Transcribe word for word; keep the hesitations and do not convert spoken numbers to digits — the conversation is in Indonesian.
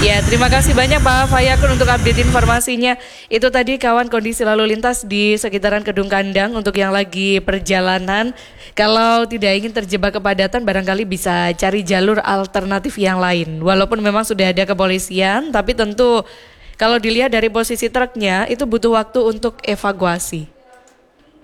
Ya, terima kasih banyak Pak Fayakun untuk update informasinya. Itu tadi kawan kondisi lalu lintas di sekitaran Kedung Kandang untuk yang lagi perjalanan. Kalau tidak ingin terjebak kepadatan barangkali bisa cari jalur alternatif yang lain. Walaupun memang sudah ada kepolisian, tapi tentu kalau dilihat dari posisi truknya itu butuh waktu untuk evakuasi.